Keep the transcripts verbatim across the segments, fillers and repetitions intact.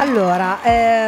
Allora,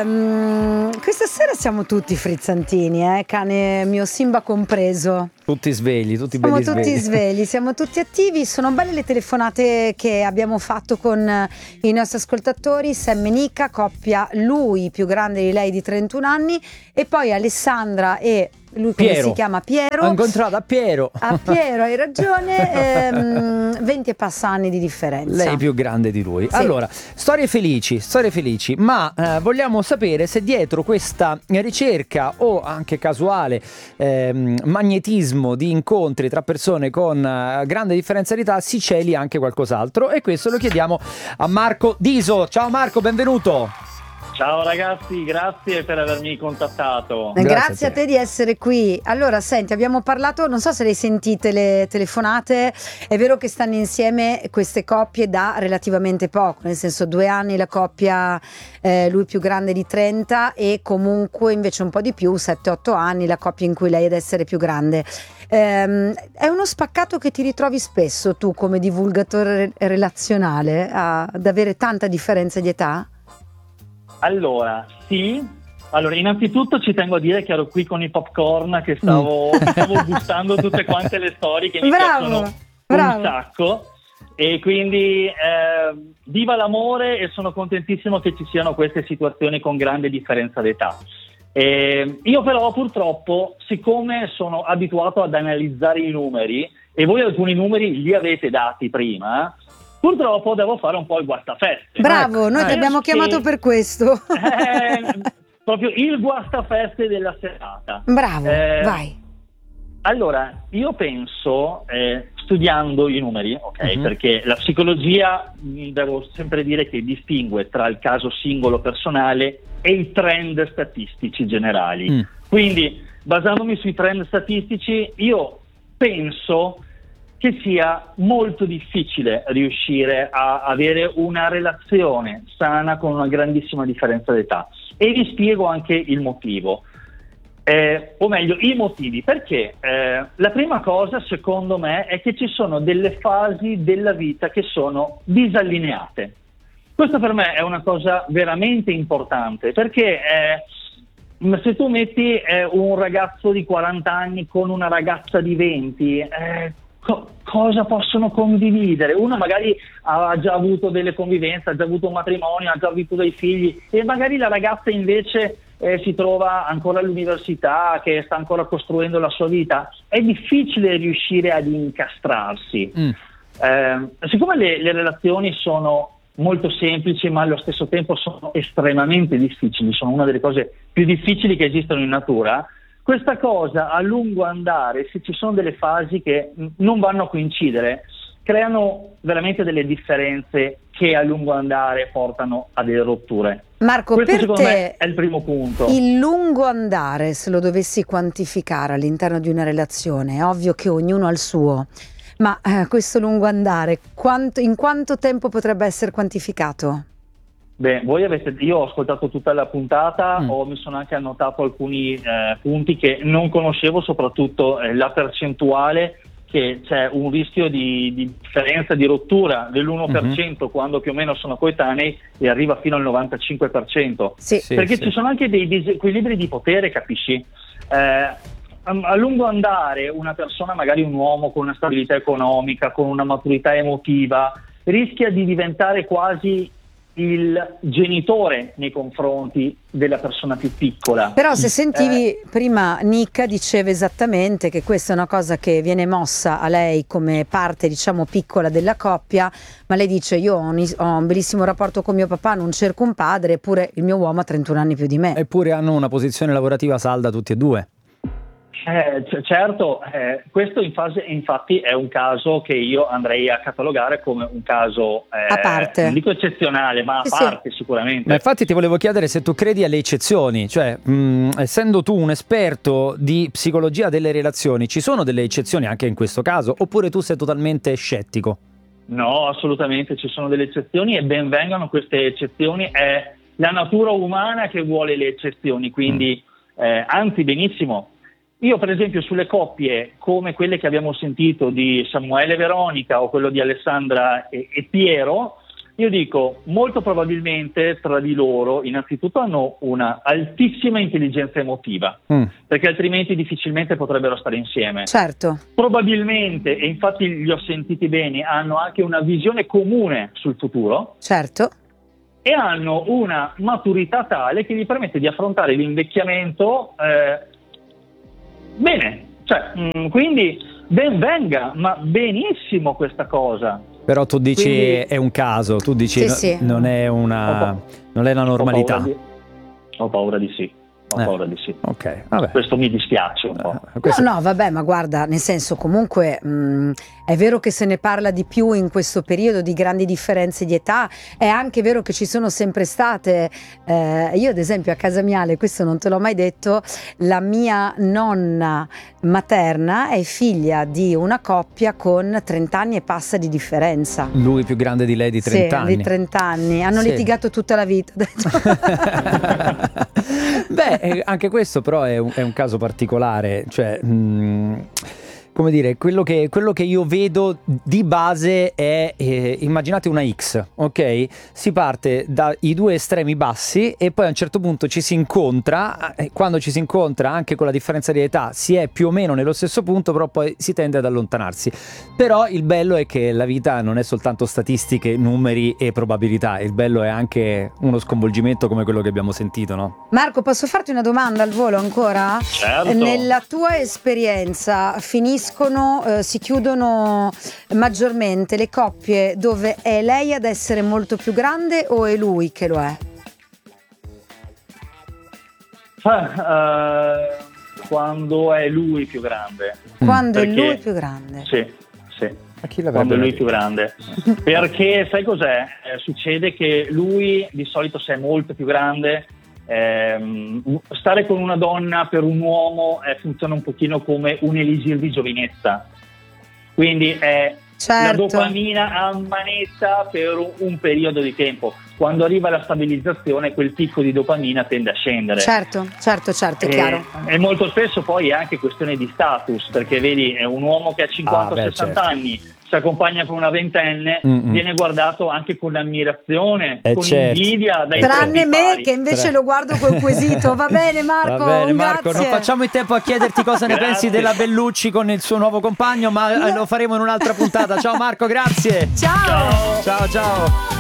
ehm, questa sera siamo tutti frizzantini, eh? Cane mio Simba compreso. Tutti svegli, tutti Siamo belli tutti svegli. svegli, siamo tutti attivi. Sono belle le telefonate che abbiamo fatto con i nostri ascoltatori. Sam e Nica, coppia, lui più grande di lei di trentuno anni, e poi Alessandra e lui come Piero. si chiama? Piero. Ho incontrato a Piero. A Piero, hai ragione, ehm, venti e passa anni di differenza. Lei più grande di lui. Sì. Allora, storie felici, storie felici, ma eh, vogliamo sapere se dietro questa ricerca o anche casuale ehm, magnetismo di incontri tra persone con eh, grande differenza di età si celi anche qualcos'altro, e questo lo chiediamo a Marco Diso. Ciao Marco, benvenuto. Ciao ragazzi, grazie per avermi contattato. Grazie, Grazie a a te te di essere qui. Allora, senti, abbiamo parlato, non so se le hai sentite le telefonate, è vero che stanno insieme queste coppie da relativamente poco, nel senso due anni la coppia, eh, lui più grande di trenta, e comunque invece un po' di più, sette otto anni, la coppia in cui lei è ad essere più grande. Ehm, è uno spaccato che ti ritrovi spesso tu come divulgatore relazionale, a- ad avere tanta differenza di età? Allora, sì. Allora, innanzitutto ci tengo a dire che ero qui con i popcorn, che stavo, stavo gustando tutte quante le storie che mi Bravo, piacciono bravo. un sacco. E quindi eh, viva l'amore, e sono contentissimo che ci siano queste situazioni con grande differenza d'età. Eh, io però purtroppo, siccome sono abituato ad analizzare i numeri, e voi alcuni numeri li avete dati prima, purtroppo devo fare un po' il guastafeste. Bravo, noi eh, ti abbiamo perché- chiamato per questo. Eh, proprio il guastafeste della serata. Bravo, Eh, vai. Allora, io penso, eh, studiando i numeri, ok, Mhm. perché la psicologia, mh, devo sempre dire che distingue tra il caso singolo personale e i trend statistici generali. Mm. Quindi, basandomi sui trend statistici, io penso che sia molto difficile riuscire a avere una relazione sana con una grandissima differenza d'età. E vi spiego anche il motivo. Eh, o meglio, i motivi, perché eh, la prima cosa secondo me è che ci sono delle fasi della vita che sono disallineate. Questo per me è una cosa veramente importante, perché eh, se tu metti eh, un ragazzo di quaranta anni con una ragazza di venti, eh, co- cosa possono condividere? Uno magari ha già avuto delle convivenze, ha già avuto un matrimonio, ha già avuto dei figli, e magari la ragazza invece eh, si trova ancora all'università, che sta ancora costruendo la sua vita. È difficile riuscire ad incastrarsi. Mm. Eh, siccome le, le relazioni sono molto semplici, ma allo stesso tempo sono estremamente difficili, sono una delle cose più difficili che esistono in natura, questa cosa a lungo andare, se ci sono delle fasi che mh, non vanno a coincidere, creano veramente delle differenze che a lungo andare portano a delle rotture. Marco, Questo per secondo te me è il primo punto. il lungo andare, se lo dovessi quantificare all'interno di una relazione, è ovvio che ognuno ha il suo, ma eh, questo lungo andare, quanto, in quanto tempo potrebbe essere quantificato? Beh, voi avete, io ho ascoltato tutta la puntata, Mm. ho, mi sono anche annotato alcuni eh, punti che non conoscevo, soprattutto eh, la percentuale, che c'è un rischio di, di differenza, di rottura dell'uno per cento quando più o meno sono coetanei, e arriva fino al novantacinque per cento. Sì. Sì, Perché sì. ci sono anche dei disequilibri di potere, capisci? Eh, a, a lungo andare una persona, magari un uomo con una stabilità economica, con una maturità emotiva, rischia di diventare quasi il genitore nei confronti della persona più piccola. Però se sentivi prima Nica diceva esattamente che questa è una cosa che viene mossa a lei come parte, diciamo, piccola della coppia, ma lei dice: io ho un, ho un bellissimo rapporto con mio papà, non cerco un padre, eppure il mio uomo ha trentuno anni più di me. Eppure hanno una posizione lavorativa salda tutti e due. Eh, c- certo, eh, questo in fase, infatti è un caso che io andrei a catalogare come un caso eh, A parte. non dico eccezionale, ma a Sì, sì. parte sicuramente. Ma infatti ti volevo chiedere se tu credi alle eccezioni, cioè mh, essendo tu un esperto di psicologia delle relazioni, ci sono delle eccezioni anche in questo caso, oppure tu sei totalmente scettico? No, assolutamente, ci sono delle eccezioni, e ben vengano queste eccezioni. È la natura umana che vuole le eccezioni, quindi eh, anzi benissimo. Io per esempio sulle coppie come quelle che abbiamo sentito di Samuele e Veronica, o quello di Alessandra e, e Piero, Io dico, molto probabilmente tra di loro innanzitutto hanno una altissima intelligenza emotiva, mm. perché altrimenti difficilmente potrebbero stare insieme. Certo. Probabilmente, e infatti li ho sentiti bene, hanno anche una visione comune sul futuro. Certo. E hanno una maturità tale che gli permette di affrontare l'invecchiamento eh, bene. Cioè, mh, quindi ben venga, ma benissimo questa cosa. Però tu dici quindi, è un caso, tu dici sì, no, sì. non è una non è la normalità. Ho paura di, ho paura di sì. Ho eh. paura di sì. Ok, vabbè. Questo mi dispiace un po'. Eh, questo... No, no, vabbè, ma guarda, nel senso, comunque mh, è vero che se ne parla di più in questo periodo di grandi differenze di età, è anche vero che ci sono sempre state, eh, io ad esempio a casa mia, questo non te l'ho mai detto, la mia nonna materna è figlia di una coppia con trenta anni e passa di differenza. Lui più grande di lei di trenta sì, anni. di trenta anni, hanno sì. litigato tutta la vita. Beh, anche questo però è un, è un caso particolare, cioè mh, come dire, quello che, quello che io vedo di base è, eh, immaginate una X, ok? Si parte dai due estremi bassi e poi a un certo punto ci si incontra, e quando ci si incontra anche con la differenza di età si è più o meno nello stesso punto, però poi si tende ad allontanarsi. Però il bello è che la vita non è soltanto statistiche, numeri e probabilità, il bello è anche uno sconvolgimento come quello che abbiamo sentito, no? Marco, posso farti una domanda al volo ancora? Certo. Nella tua esperienza finiscono, eh, si chiudono maggiormente le coppie dove è lei ad essere molto più grande o è lui che lo è? Ah, uh, quando è lui più grande. Quando Perché, è lui più grande? Sì, sì. A chi Quando è lui più grande. Perché sai cos'è? Eh, succede che lui di solito, se è molto più grande, ehm, stare con una donna per un uomo eh, funziona un pochino come un elisir di giovinezza. Quindi è certo. la dopamina a manetta per un, un periodo di tempo. Quando arriva la stabilizzazione, quel picco di dopamina tende a scendere. Certo, certo, certo, è e, chiaro. E molto spesso poi è anche questione di status, perché vedi, è un uomo che ha cinquanta sessanta ah, certo. anni, si accompagna con una ventenne, Mm-mm. viene guardato anche con ammirazione, eh con certo. invidia dai tranne me pari. Che invece lo guardo col quesito. Va bene Marco, Va bene, Marco, grazie. non facciamo in tempo a chiederti cosa ne pensi della Bellucci con il suo nuovo compagno, ma no. lo faremo in un'altra puntata. Ciao Marco, grazie. Ciao. Ciao, ciao.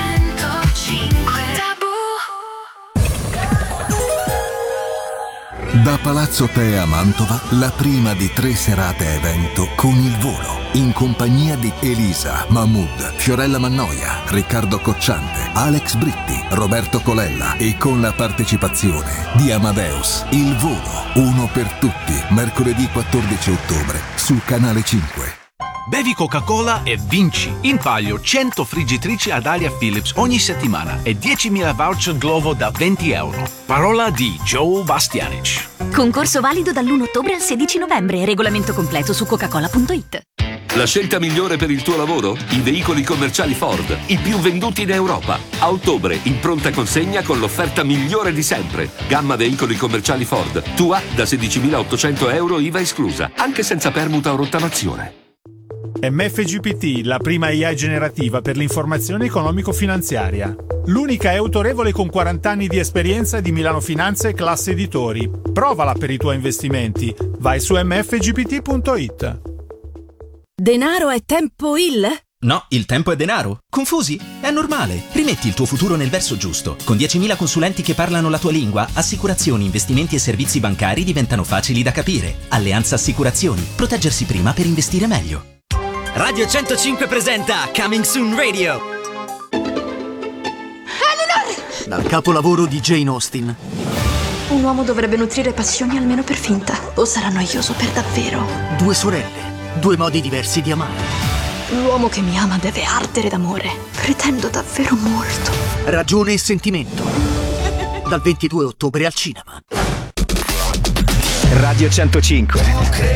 Da Palazzo Te a Mantova, la prima di tre serate evento con il volo, in compagnia di Elisa, Mahmood, Fiorella Mannoia, Riccardo Cocciante, Alex Britti, Roberto Colella e con la partecipazione di Amadeus. Il volo, uno per tutti, mercoledì quattordici ottobre su Canale cinque. Bevi Coca-Cola e vinci in palio cento friggitrici ad aria Philips ogni settimana e diecimila voucher Glovo da venti euro. Parola di Joe Bastianic. Concorso valido dall'primo ottobre al sedici novembre. Regolamento completo su coca-cola punto it. La scelta migliore per il tuo lavoro? I veicoli commerciali Ford, i più venduti in Europa. A ottobre, in pronta consegna con l'offerta migliore di sempre. Gamma veicoli commerciali Ford, tua da sedicimilaottocento euro I V A esclusa, anche senza permuta o rottamazione. M F G P T, la prima A I generativa per l'informazione economico-finanziaria. L'unica è autorevole con quaranta anni di esperienza di Milano Finanza e Classe Editori. Provala per i tuoi investimenti. Vai su m f g p t punto it. Denaro è tempo il? No, il tempo è denaro. Confusi? È normale. Rimetti il tuo futuro nel verso giusto. Con diecimila consulenti che parlano la tua lingua, assicurazioni, investimenti e servizi bancari diventano facili da capire. Alleanza Assicurazioni. Proteggersi prima per investire meglio. Radio centocinque presenta Coming Soon Radio. Eleanor! Dal capolavoro di Jane Austen. Un uomo dovrebbe nutrire passioni almeno per finta, o sarà noioso per davvero. Due sorelle, due modi diversi di amare. L'uomo che mi ama deve ardere d'amore. Pretendo davvero molto. Ragione e sentimento. Dal ventidue ottobre al cinema. Radio centocinque.